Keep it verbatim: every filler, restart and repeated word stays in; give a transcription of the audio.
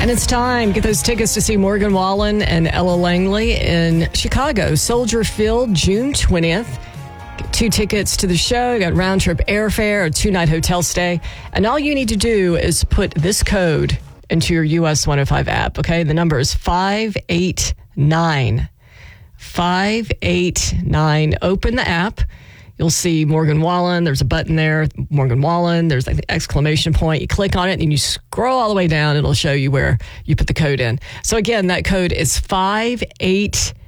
And it's time. Get those tickets to see Morgan Wallen and Ella Langley in Chicago, Soldier Field, June twentieth. Get two tickets to the show. You got round trip airfare, a two-night hotel stay. And all you need to do is put this code into your U S one oh five app, okay? The number is five eight nine. five eight nine. Open the app. You'll see Morgan Wallen. There's a button there, Morgan Wallen. There's like the exclamation point. You click on it and you scroll all the way down. It'll show you where you put the code in. So again, that code is five eight